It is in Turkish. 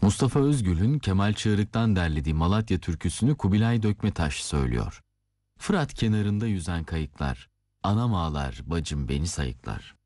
Mustafa Özgül'ün Kemal Çığırık'tan derlediği Malatya türküsünü Kubilay Dökmetaş söylüyor. Fırat kenarında yüzen kayıklar, anam ağlar, bacım beni sayıklar.